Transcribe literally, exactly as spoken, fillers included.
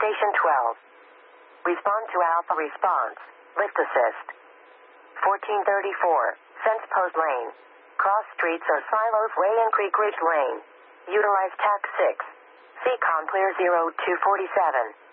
Station twelve. Respond to Alpha response. Lift assist. fourteen thirty-four. Sense Post Lane. Cross streets are Silos Way and Creek Ridge Lane. Utilize T A C six. C COM clear zero two forty-seven.